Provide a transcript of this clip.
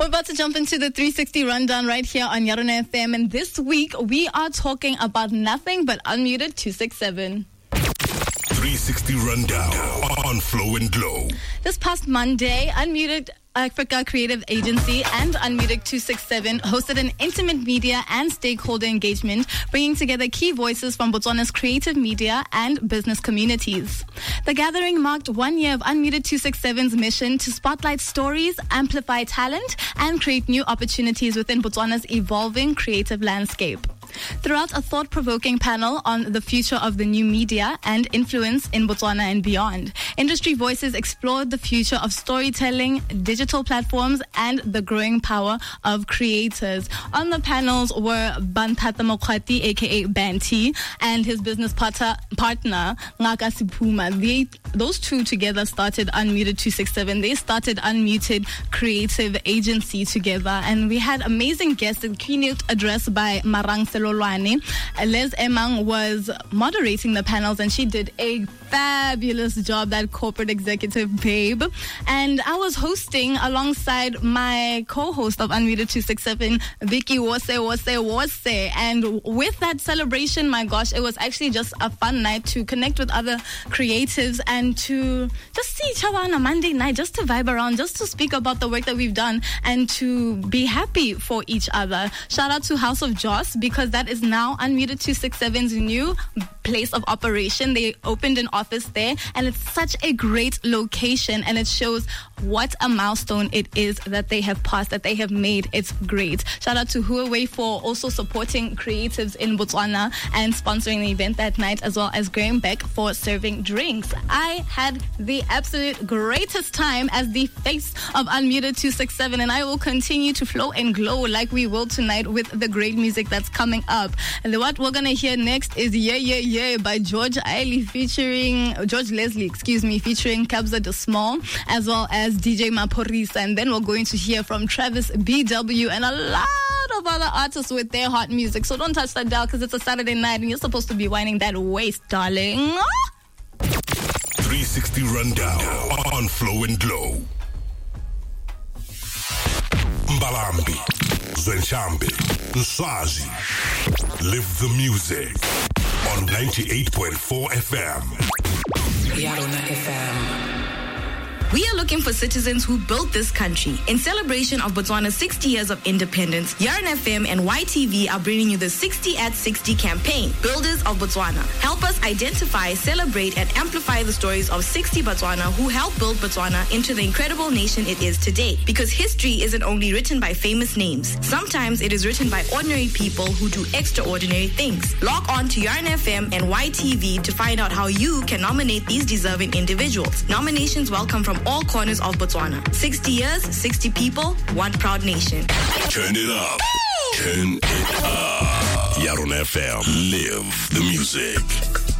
We're about to jump into the 360 rundown right here on Yarona FM. And this week, we are talking about nothing but Unmuted 267. 360 rundown on Flow and Glow. This past Monday, Unmuted Africa Creative Agency and Unmuted 267 hosted an intimate media and stakeholder engagement, bringing together key voices from Botswana's creative media and business communities. The gathering marked 1 year of Unmuted 267's mission to spotlight stories, amplify talent, and create new opportunities within Botswana's evolving creative landscape. Throughout a thought-provoking panel on the future of the new media and influence in Botswana and beyond, industry voices explored the future of storytelling, digital platforms, and the growing power of creators. On the panels were Banthata Mokwati, aka Banty, and his business partner Ngaka Sipuma. Those two together started Unmuted 267. They started Unmuted Creative Agency together, and we had amazing guests. A keynote address by Marang Selolwane. Les Emang was moderating the panels, and she did a fabulous job, that corporate executive babe. And I was hosting alongside my co-host of Unmuted 267, Vicky Wose. And with that celebration, my gosh, it was actually just a fun night to connect with other creatives and to just see each other on a Monday night, just to vibe around, just to speak about the work that we've done and to be happy for each other. Shout out to House of Joss, because that is now Unmuted 267's new place of operation. They opened an office there, and it's such a great location, and it shows what a milestone it is that they have passed, that they have made. It's great. Shout out to Huawei for also supporting creatives in Botswana and sponsoring the event that night, as well as Graham Beck for serving drinks. I had the absolute greatest time as the face of Unmuted 267, and I will continue to flow and glow like we will tonight with the great music that's coming up. And what we're gonna hear next is Yeah Yeah Yeah by George Leslie, featuring Kabza De Small, as well as DJ Maporisa. And then we're going to hear from Travis BW and a lot of other artists with their hot music. So don't touch that dial, because it's a Saturday night and you're supposed to be winding that waist, darling. 360 rundown on Flow and Glow. Mbalambi, Zwenshambi, Nswazi. Live the music on 98.4 FM. Yarona FM. We are looking for citizens who built this country. In celebration of Botswana's 60 years of independence, Yarona FM and YTV are bringing you the 60 at 60 campaign, Builders of Botswana. Help us identify, celebrate, and amplify the stories of 60 Botswana who helped build Botswana into the incredible nation it is today. Because history isn't only written by famous names. Sometimes it is written by ordinary people who do extraordinary things. Log on to Yarona FM and YTV to find out how you can nominate these deserving individuals. Nominations welcome from all corners of Botswana. 60 years, 60 people, one proud nation. Turn it up. Turn it up. Yarona FM. Live the music.